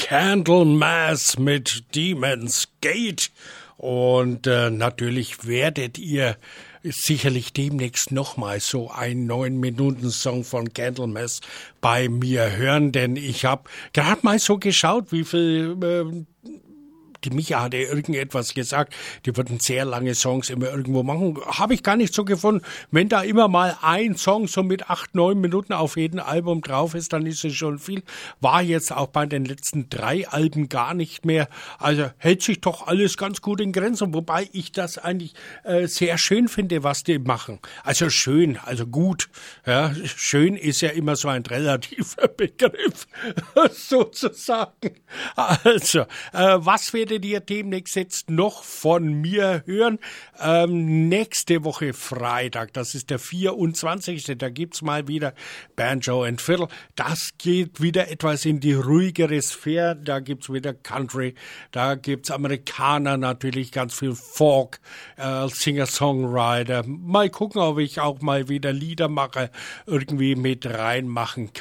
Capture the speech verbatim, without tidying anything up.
Candlemass mit Demon's Gate. Und äh, natürlich werdet ihr sicherlich demnächst nochmal so einen neun Minuten Song von Candlemass bei mir hören, denn ich habe gerade mal so geschaut, wie viel... Äh, Die Micha hatte irgendetwas gesagt, die würden sehr lange Songs immer irgendwo machen. Habe ich gar nicht so gefunden. Wenn da immer mal ein Song so mit acht, neun Minuten auf jedem Album drauf ist, dann ist es schon viel. War jetzt auch bei den letzten drei Alben gar nicht mehr. Also hält sich doch alles ganz gut in Grenzen. Wobei ich das eigentlich äh, sehr schön finde, was die machen. Also schön, also gut. Ja, schön ist ja immer so ein relativer Begriff, sozusagen. Also, äh, was werdet ihr demnächst jetzt noch von mir hören? Ähm, nächste Woche Freitag, das ist der vierundzwanzigste Da gibt's mal wieder Banjo and Fiddle. Das geht wieder etwas in die ruhigere Sphäre. Da gibt's wieder Country, da gibt's Amerikaner, natürlich ganz viel Folk, äh, Singer-Songwriter. Mal gucken, ob ich auch mal wieder Lieder mache, irgendwie mit reinmachen kann.